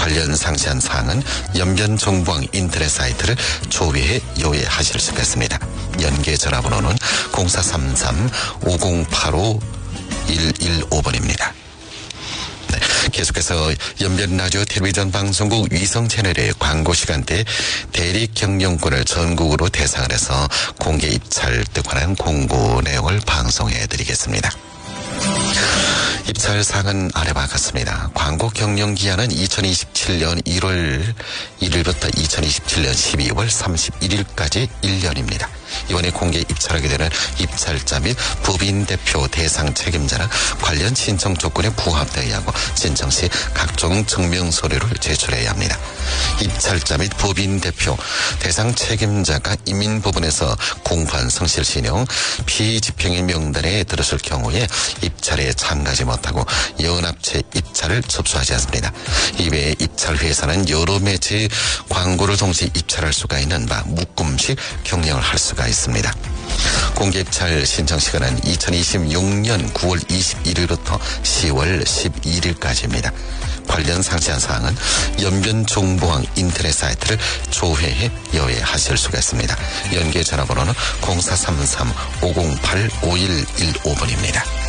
관련 상세한 사항은 연변정보항 인터넷 사이트를 조회해 요회하실 수가 있습니다. 연계 전화번호는 0433-5085-115번입니다. 계속해서 연변라디오 텔레비전 방송국 위성 채널의 광고 시간대 대리 경영권을 전국으로 대상을 해서 공개 입찰에 관한 공고 내용을 방송해 드리겠습니다. 입찰 사항은 아래와 같습니다. 광고 경영 기한은 2027년 1월 1일부터 2027년 12월 31일까지 1년입니다. 이번에 공개 입찰하게 되는 입찰자 및 법인 대표 대상 책임자는 관련 신청 조건에 부합되어야 하고 신청 시 각종 증명 서류를 제출해야 합니다. 입찰자 및 법인 대표 대상 책임자가 이민법원에서 공판 성실 신용 피집행인 명단에 들었을 경우에 입찰에 참가하지 못하고 연합체 입찰을 접수하지 않습니다. 이외에 입찰 회사는 여러 매체의 광고를 동시에 입찰할 수가 있는 바 묶음식 경영을 할 수가 있습니다. 공개 입찰 신청 시간은 2026년 9월 21일부터 10월 12일까지입니다. 관련 상세한 사항은 연변정보항 인터넷 사이트를 조회해 여회하실 수가 있습니다. 연계 전화번호는 0433-508-5115번입니다.